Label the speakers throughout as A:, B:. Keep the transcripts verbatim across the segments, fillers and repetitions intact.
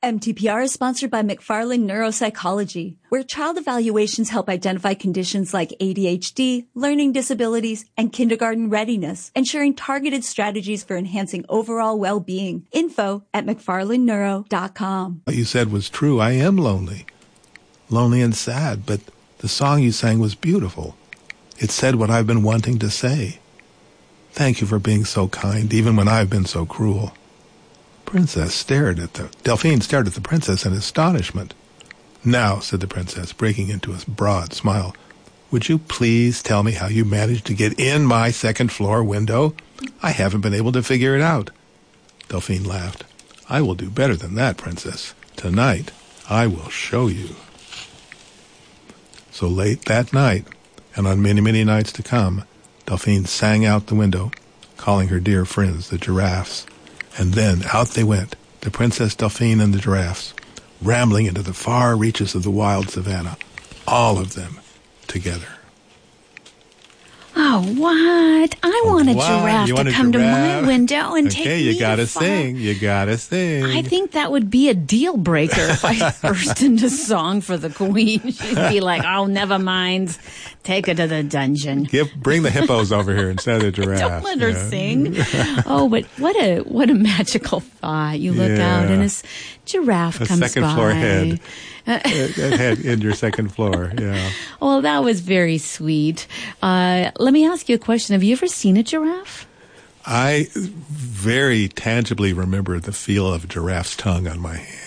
A: M T P R is sponsored by McFarland Neuropsychology, where child evaluations help identify conditions like A D H D, learning disabilities, and kindergarten readiness, ensuring targeted strategies for enhancing overall well-being. Info at mcfarland neuro dot com.
B: What you said was true. I am lonely. Lonely and sad, but the song you sang was beautiful. It said what I've been wanting to say. Thank you for being so kind, even when I've been so cruel. Princess stared at the... Delphine stared at the princess in astonishment. Now, said the princess, breaking into a broad smile, would you please tell me how you managed to get in my second floor window? I haven't been able to figure it out. Delphine laughed. I will do better than that, princess. Tonight, I will show you. So late that night, and on many, many nights to come, Delphine sang out the window, calling her dear friends, the giraffes. And then out they went, the Princess Delphine and the giraffes, rambling into the far reaches of the wild savannah, all of them together.
C: Oh, what? I want a
B: What?
C: giraffe
B: You
C: to
B: want a
C: come
B: giraffe?
C: to my window and
B: Okay,
C: take me
B: you gotta
C: far.
B: sing. You gotta sing.
C: I think that would be a deal breaker if I burst into song for the queen. She'd be like, oh, never mind. Take her to the dungeon.
B: Give, bring the hippos over here instead of the giraffes.
C: Don't let her
B: Yeah.
C: sing. Oh, but what a what a magical thought. You look
B: Yeah.
C: out and this giraffe
B: A
C: comes
B: second
C: by.
B: floor head. head in your second floor, yeah.
C: Well, that was very sweet. Uh, let me ask you a question. Have you ever seen a giraffe?
B: I very tangibly remember the feel of a giraffe's tongue on my hand.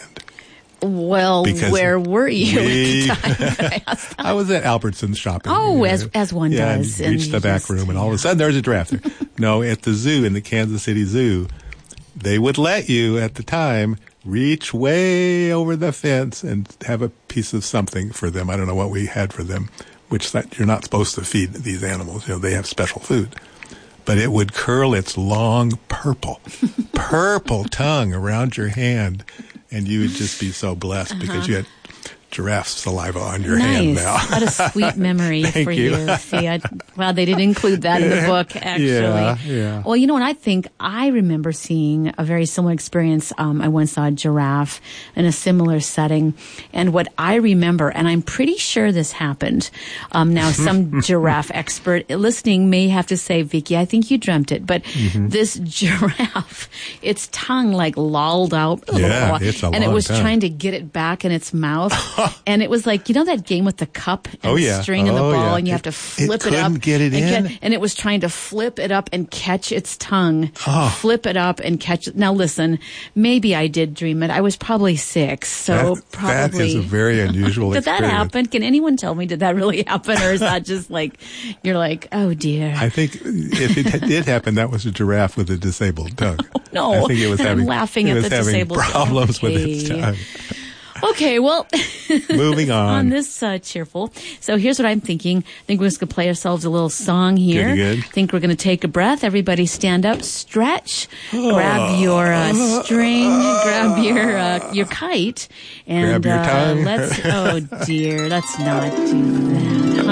C: Well,
B: Because
C: where were you
B: we-
C: at the time that I asked that?
B: I was at Albertsons shopping.
C: Oh,
B: you know.
C: as- as one
B: yeah,
C: does,
B: And
C: and
B: reached
C: you
B: the back
C: just-
B: room, and all of a sudden there's a giraffe there. No, at the zoo, in the Kansas City Zoo, they would let you, at the time, reach way over the fence and have a piece of something for them. I don't know what we had for them, which that you're not supposed to feed these animals. You know, they have special food. But it would curl its long purple, purple tongue around your hand, and you would just be so blessed
C: Uh-huh.
B: because you had giraffe saliva on your
C: Nice.
B: hand now.
C: What a sweet memory
B: Thank
C: for
B: you.
C: you. See, I, well, they didn't include that in the book, actually.
B: Yeah, yeah.
C: Well, you know what? I think I remember seeing a very similar experience. Um, I once saw a giraffe in a similar setting. And what I remember, and I'm pretty sure this happened. Um, now, some giraffe expert listening may have to say, Vicky, I think you dreamt it. But
B: Mm-hmm.
C: this giraffe, its tongue like lolled out.
B: Yeah, it's a
C: and it
B: long
C: was
B: tongue.
C: trying to get it back in its mouth. And it was like, you know that game with the cup and
B: Oh,
C: the
B: yeah.
C: string and the
B: Oh,
C: ball,
B: yeah.
C: and you have
B: It-
C: to
B: it
C: flip it, up.
B: couldn't get it
C: and
B: in?
C: and it was trying to flip it up and catch its tongue.
B: Oh.
C: Flip it up and catch it. Now listen, maybe I did dream it. I was probably six, so
B: that,
C: probably.
B: that is a very unusual
C: Did that
B: experience.
C: happen? Can anyone tell me, did that really happen? Or is that just like, you're like, oh dear.
B: I think if it did happen, that was a giraffe with a disabled tongue.
C: No,
B: I think it was
C: and I'm
B: having,
C: laughing
B: it
C: at
B: was
C: the
B: having
C: disabled tongue.
B: problems with its
C: Okay.
B: tongue.
C: Okay, well,
B: Moving on.
C: on this uh, cheerful. So here's what I'm thinking. I think we're just going to play ourselves a little song here.
B: Good, good.
C: I think we're going to take a breath. Everybody stand up, stretch, grab your uh, string, grab your uh, your kite, and
B: Grab your
C: uh,
B: tongue.
C: let's. Oh dear, let's not do that.